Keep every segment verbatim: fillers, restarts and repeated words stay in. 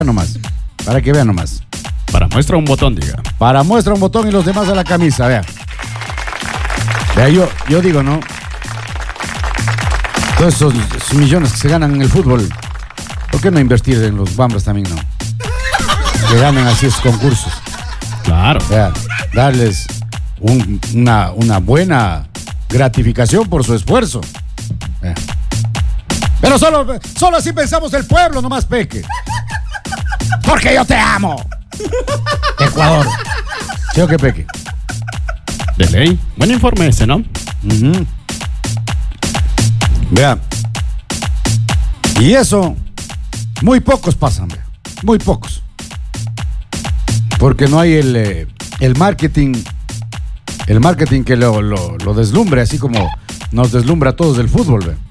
nomás, para que vean nomás. Para muestra un botón, diga. Para muestra un botón y los demás a la camisa, vea. Vea, yo, yo digo, ¿no? Todos esos, esos millones que se ganan en el fútbol, ¿por qué no invertir en los Bambas también, no? Que ganen así esos concursos. Claro. Vea, darles un, una, una buena gratificación por su esfuerzo. Vea. Pero solo, solo así pensamos el pueblo, nomás, Peque. Porque yo te amo. Ecuador. ¿Sí o qué, Peque? De ley. Buen informe ese, ¿no? Uh-huh. Vea. Y eso, muy pocos pasan, vea. Muy pocos. Porque no hay el, eh, el marketing, el marketing que lo, lo, lo deslumbre, así como nos deslumbra a todos el fútbol, vea.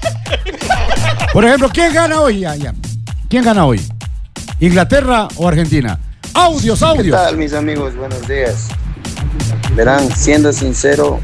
Por ejemplo, ¿quién gana hoy? Ya, ya. ¿Quién gana hoy? ¿Inglaterra o Argentina? Audios, audios. ¿Qué tal, mis amigos? Buenos días. Verán, siendo sincero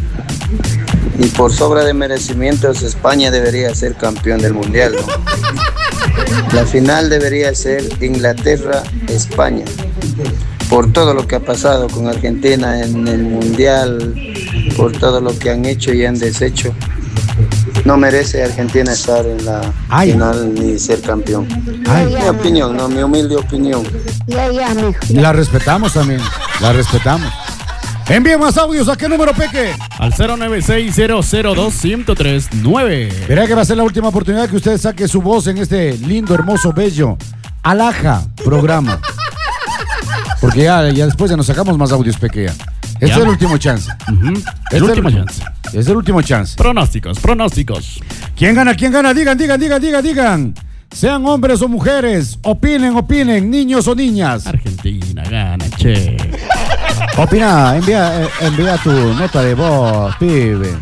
y por sobra de merecimientos, España debería ser campeón del mundial, ¿no? La final debería ser Inglaterra-España. Por todo lo que ha pasado con Argentina en el mundial, por todo lo que han hecho y han deshecho. No merece Argentina estar en la Ay. final ni ser campeón. Ay. Mi opinión, no, mi humilde opinión. Ya, ya, mijo. La respetamos también, la respetamos. Envíe más audios. ¿A qué número, Peque? Al cero nueve seis cero cero dos uno cero tres nueve. Verá que va a ser la última oportunidad que usted saque su voz en este lindo, hermoso, bello, alhaja programa. Porque ya, ya después ya nos sacamos más audios, Peque. Ya. Este ya. es el último chance. Uh-huh. Este el último chance. Es el último chance. Pronósticos, pronósticos. ¿Quién gana? ¿Quién gana? Digan, digan, digan, digan, digan. Sean hombres o mujeres. Opinen, opinen. Niños o niñas. Argentina gana, che. Opina, envía, eh, envía tu nota de voz, pibe.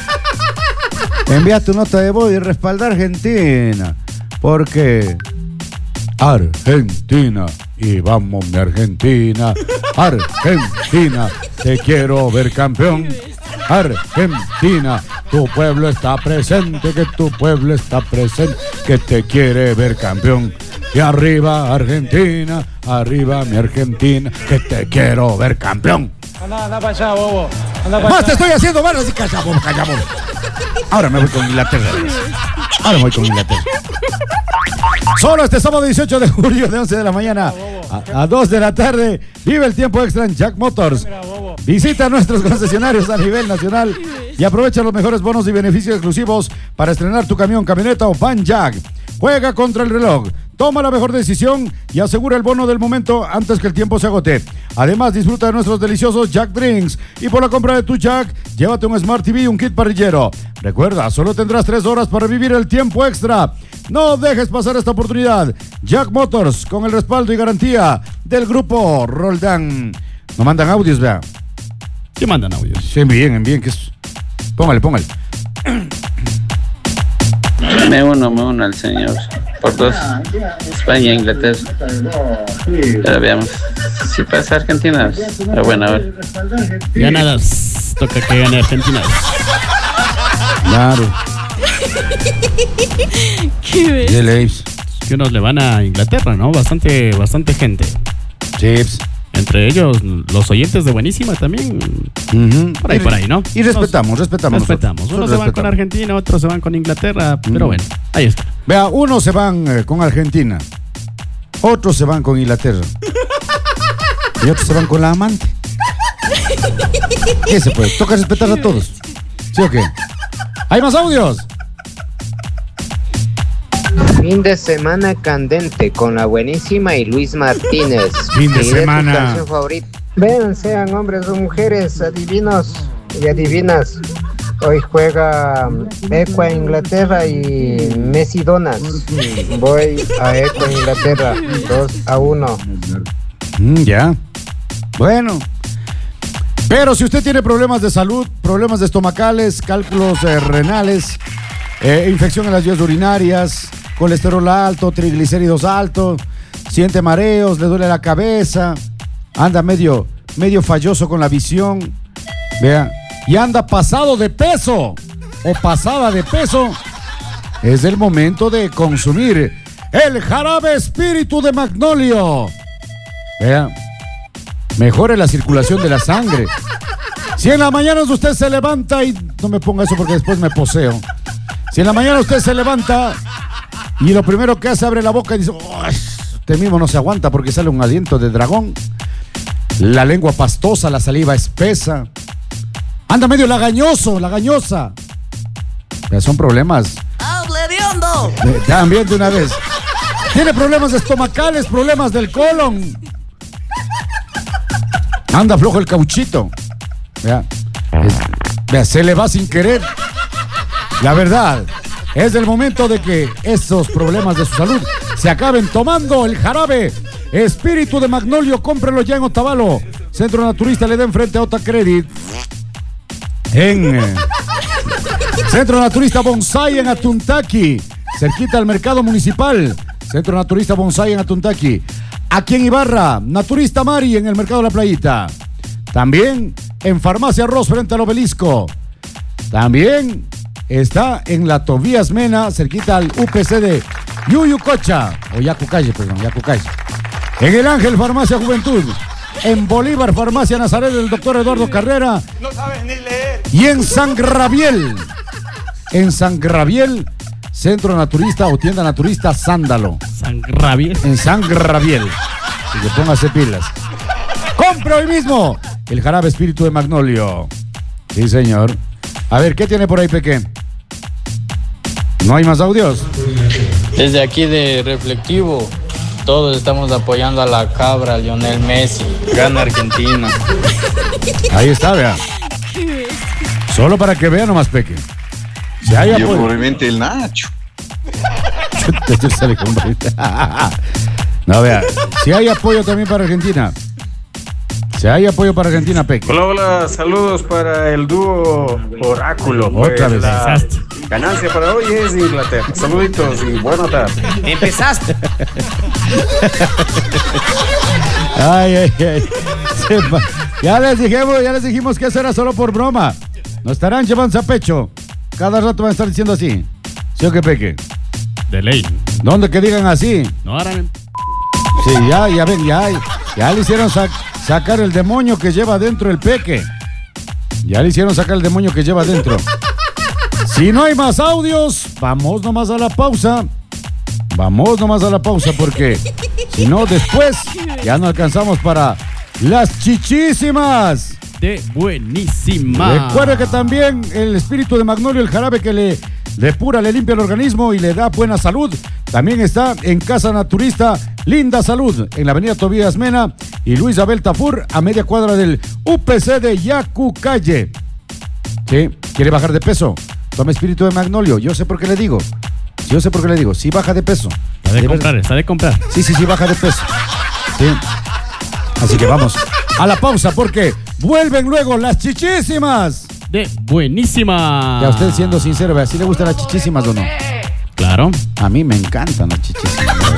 Envía tu nota de voz y respalda a Argentina. Porque Argentina. Y vamos, mi Argentina. Argentina, te quiero ver campeón. Argentina, tu pueblo está presente, que tu pueblo está presente, que te quiere ver campeón. Y arriba Argentina, arriba mi Argentina, que te quiero ver campeón. Anda, anda para allá, bobo. Anda para Más allá. te estoy haciendo malas y calla, bobo, calla, bobo. Ahora me voy con Inglaterra. Ahora me voy con Inglaterra. Solo este sábado dieciocho de julio de once de la mañana a, a dos de la tarde. Vive el tiempo extra en Jack Motors. Visita nuestros concesionarios a nivel nacional y aprovecha los mejores bonos y beneficios exclusivos para estrenar tu camión, camioneta o van Jack. Juega contra el reloj. Toma la mejor decisión y asegura el bono del momento antes que el tiempo se agote. Además, disfruta de nuestros deliciosos Jack Drinks. Y por la compra de tu Jack, llévate un Smart T V y un kit parrillero. Recuerda, solo tendrás tres horas para vivir el tiempo extra. No dejes pasar esta oportunidad. Jack Motors, con el respaldo y garantía del grupo Roldán. Nos mandan audios, vea. ¿Qué mandan audios? Sí, envíen, envíen. Que es... Póngale, póngale. Me uno, me uno al señor. Por dos. España, Inglaterra. Pero veamos. Si pasa Argentina. Pero bueno, a ver. Ganadas. Toca que gane Argentina. Claro. ¿Qué ves? De leyes. Que unos le van a Inglaterra, ¿no? Bastante, bastante gente. Chips. Entre ellos, los oyentes de Buenísima también. Uh-huh. Por ahí, y, por ahí, ¿no? Y respetamos, Nos, respetamos. Respetamos. Nosotros. Unos nosotros se van con Argentina, otros se van con Inglaterra. Uh-huh. Pero bueno, ahí está. Vea, unos se van eh, con Argentina, otros se van con Inglaterra y otros se van con la amante. ¿Qué se puede? Toca respetar a todos. ¿Sí o qué? ¿Hay más audios? Fin de semana candente con la Buenísima y Luis Martínez. Fin de Pide tu semana. canción favorita. Ven, sean hombres o mujeres, adivinos y adivinas. Hoy juega Ecuador, Inglaterra y Messi Donas. Voy a Ecuador, Inglaterra, dos a uno. Mm, ya. Bueno. Pero si usted tiene problemas de salud, problemas de estomacales, cálculos eh, renales, eh, infección en las vías urinarias, colesterol alto, triglicéridos altos, siente mareos, le duele la cabeza, anda medio, medio falloso con la visión, vea, y anda pasado de peso o pasada de peso, es el momento de consumir el jarabe espíritu de Magnolio. Vea, mejore la circulación de la sangre. Si en la mañana usted se levanta y... No me ponga eso porque después me poseo. Si en la mañana usted se levanta y lo primero que hace, abre la boca y dice... Oh, usted mismo no se aguanta porque sale un aliento de dragón. La lengua pastosa, la saliva espesa. Anda medio lagañoso, lagañosa. Ya son problemas. ¡Hable de hondo! Eh, También de una vez. Tiene problemas estomacales, problemas del colon. Anda flojo el cauchito. Vea, es, vea, se le va sin querer. La verdad, es el momento de que esos problemas de su salud se acaben tomando el jarabe espíritu de Magnolio. Cómprelo ya en Otavalo. Centro Naturista le den frente a Otacredit. En eh, Centro Naturista Bonsai en Atuntaqui, cerquita al mercado municipal. Centro Naturista Bonsai en Atuntaqui. Aquí en Ibarra, Naturista Mari en el mercado de la Playita. También en Farmacia Ross frente al Obelisco. También está en la Tobías Mena, cerquita al U P C de Yuyucocha, o Yacucalle, perdón, Yacucalle. En El Ángel, Farmacia Juventud. En Bolívar, Farmacia Nazaret del doctor Eduardo Carrera. No sabes ni leer. Y en San Graviel, en San Graviel, Centro Naturista o Tienda Naturista Sándalo. San Graviel. En San Graviel. Y que póngase pilas. Compre hoy mismo el jarabe espíritu de Magnolio. Sí, señor. A ver, ¿qué tiene por ahí, Peque? ¿No hay más audios? Desde aquí de Reflectivo, todos estamos apoyando a la cabra, Lionel Messi. Gana Argentina. Ahí está, vea. Solo para que vea nomás, Peque. Si hay Yo apoyo. probablemente el Nacho. No, vea. Si hay apoyo también para Argentina. Si hay apoyo para Argentina, Peque. Hola, hola, saludos para el dúo Oráculo. Pues Otra vez. la ganancia para hoy es de Inglaterra. Saluditos y buena tarde. Empezaste. Ay, ay, ay. Sepa. Ya les dijimos, ya les dijimos que eso era solo por broma. Nos estarán llevando a pecho. Cada rato van a estar diciendo así. ¿Sí o qué, Peque? De ley. ¿Dónde que digan así? No harán. Sí, ya, ya ven, ya, ya le hicieron sac- sacar el demonio que lleva dentro el Peque. Ya le hicieron sacar el demonio que lleva dentro. Si no hay más audios, vamos nomás a la pausa. Vamos nomás a la pausa porque si no después ya no alcanzamos para las chichísimas. De buenísima. Recuerda que también el espíritu de Magnolio, el jarabe que le depura, le limpia el organismo y le da buena salud, también está en Casa Naturista Linda Salud, en la avenida Tobías Mena y Luis Abel Tafur, a media cuadra del U P C de Yacucalle. ¿Sí? ¿Quiere bajar de peso? Tome espíritu de Magnolio. Yo sé por qué le digo. Yo sé por qué le digo. Sí baja de peso. Está de comprar, está de comprar. Sí, sí, sí, baja de peso. Sí. Así que vamos a la pausa porque vuelven luego las chichísimas. De buenísima. Ya usted siendo sincero, ¿sí le gustan las chichísimas o no? Claro. A mí me encantan las chichísimas.